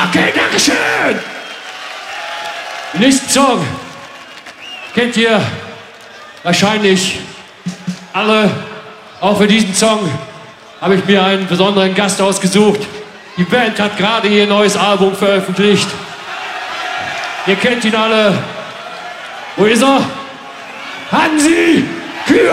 Okay, Dankeschön. Den nächsten Song kennt ihr wahrscheinlich alle. Auch für diesen Song habe ich mir einen besonderen Gast ausgesucht. Die Band hat gerade ihr neues Album veröffentlicht. Ihr kennt ihn alle. Wo ist er? Hansi Kühr!